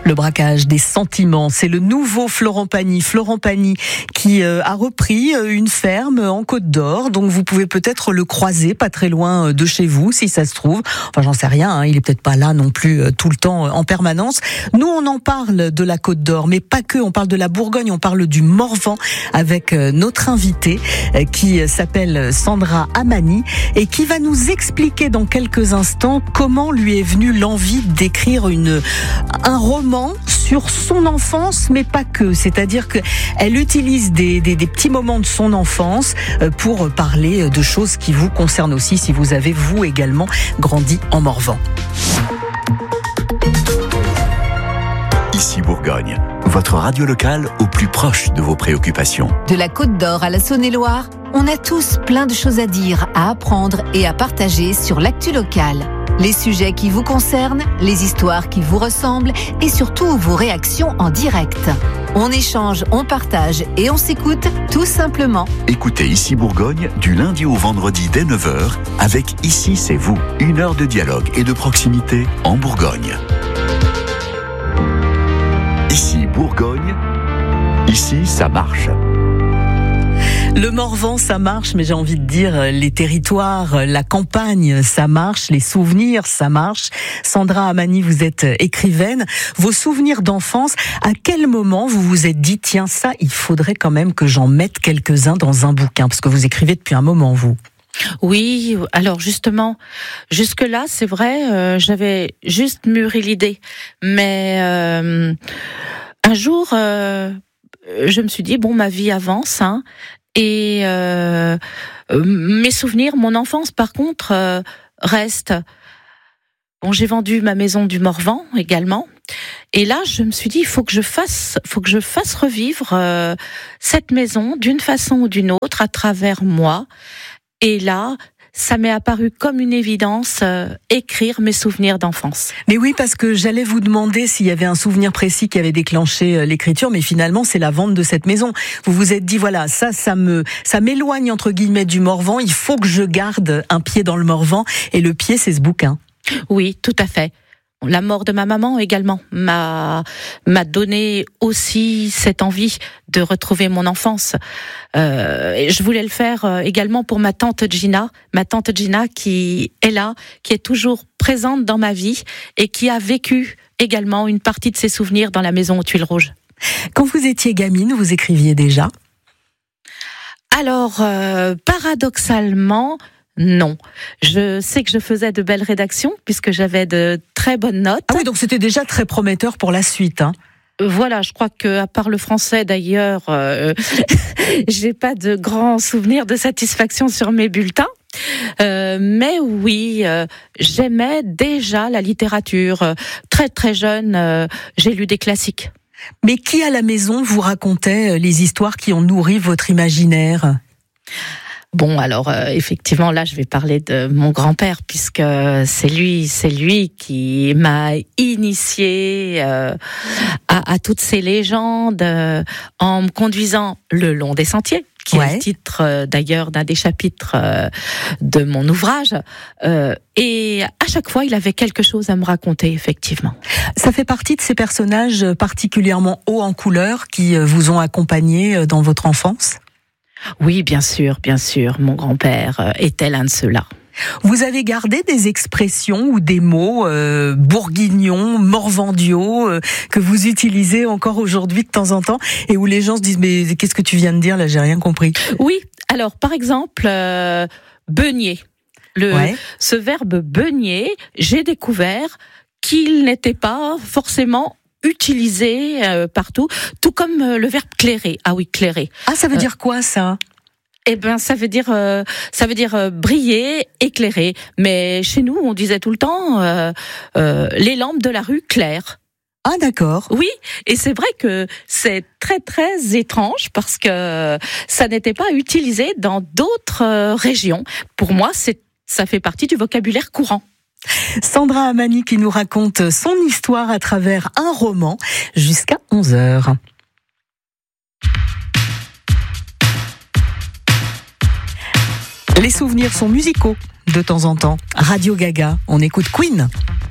Le braquage des sentiments, c'est le nouveau Florent Pagny. Florent Pagny qui a repris une ferme en Côte d'Or, donc vous pouvez peut-être le croiser pas très loin de chez vous, si ça se trouve. Enfin, j'en sais rien, hein, il est peut-être pas là non plus tout le temps en permanence. Nous, on en parle de la Côte d'Or, mais pas que, on parle de la Bourgogne, on parle du Morvan avec notre invitée qui s'appelle Sandra Amani et qui va nous expliquer dans quelques instants comment lui est venue l'envie d'écrire un roman sur son enfance, mais pas que. C'est-à-dire qu'elle utilise des petits moments de son enfance pour parler de choses qui vous concernent aussi, si vous avez, vous également, grandi en Morvan. Ici Bourgogne, votre radio locale au plus proche de vos préoccupations. De la Côte d'Or à la Saône-et-Loire, on a tous plein de choses à dire, à apprendre et à partager sur l'actu locale. Les sujets qui vous concernent, les histoires qui vous ressemblent et surtout vos réactions en direct. On échange, on partage et on s'écoute tout simplement. Écoutez Ici Bourgogne du lundi au vendredi dès 9h avec Ici c'est vous. 1 heure de dialogue et de proximité en Bourgogne. Ici Bourgogne, ici ça marche. Le Morvan, ça marche, mais j'ai envie de dire les territoires, la campagne, ça marche, les souvenirs, ça marche. Sandra Amani, vous êtes écrivaine. Vos souvenirs d'enfance, à quel moment vous vous êtes dit, tiens, ça, il faudrait quand même que j'en mette quelques-uns dans un bouquin, parce que vous écrivez depuis un moment, vous. Oui, alors justement, jusque-là, c'est vrai, j'avais juste mûri l'idée. Mais un jour, je me suis dit, bon, ma vie avance, hein, et mes souvenirs, mon enfance, par contre, restent. Bon, j'ai vendu ma maison du Morvan également. Et là, je me suis dit, il faut que je fasse revivre cette maison d'une façon ou d'une autre à travers moi. Et là, ça m'est apparu comme une évidence, écrire mes souvenirs d'enfance. Mais oui, parce que j'allais vous demander s'il y avait un souvenir précis qui avait déclenché l'écriture, mais finalement, c'est la vente de cette maison. Vous vous êtes dit, voilà, ça m'éloigne, entre guillemets, du Morvan, il faut que je garde un pied dans le Morvan, et le pied, c'est ce bouquin. Oui, tout à fait. La mort de ma maman également m'a donné aussi cette envie de retrouver mon enfance. Et je voulais le faire également pour ma tante Gina qui est là, qui est toujours présente dans ma vie et qui a vécu également une partie de ses souvenirs dans la maison aux Tuiles Rouges. Quand vous étiez gamine, vous écriviez déjà ? Alors, paradoxalement, non. Je sais que je faisais de belles rédactions puisque j'avais de très bonnes notes. Ah oui, donc c'était déjà très prometteur pour la suite, hein. Voilà, je crois que à part le français d'ailleurs, j'ai pas de grands souvenirs de satisfaction sur mes bulletins. Mais oui, j'aimais déjà la littérature. Très très jeune, j'ai lu des classiques. Mais qui à la maison vous racontait les histoires qui ont nourri votre imaginaire ? Bon, alors effectivement, là, je vais parler de mon grand-père puisque c'est lui qui m'a initiée à toutes ces légendes en me conduisant le long des sentiers, qui est le titre d'ailleurs d'un des chapitres de mon ouvrage. Et à chaque fois, il avait quelque chose à me raconter, effectivement. Ça fait partie de ces personnages particulièrement hauts en couleur qui vous ont accompagné dans votre enfance ? Oui, bien sûr. Mon grand-père était l'un de ceux-là. Vous avez gardé des expressions ou des mots bourguignons, morvandiaux, que vous utilisez encore aujourd'hui de temps en temps et où les gens se disent « mais qu'est-ce que tu viens de dire là, j'ai rien compris ». Oui, alors par exemple, beugner. Ce verbe beugner, j'ai découvert qu'il n'était pas forcément utilisé partout, tout comme le verbe clairer. Ah oui, clairer. Ah, ça veut dire quoi ça ? Eh ben, ça veut dire briller, éclairer. Mais chez nous, on disait tout le temps les lampes de la rue claires. Ah d'accord. Oui, et c'est vrai que c'est très très étrange parce que ça n'était pas utilisé dans d'autres régions. Pour moi, ça fait partie du vocabulaire courant. Sandra Amani qui nous raconte son histoire à travers un roman jusqu'à 11h. Les souvenirs sont musicaux de temps en temps. Radio Gaga, on écoute Queen.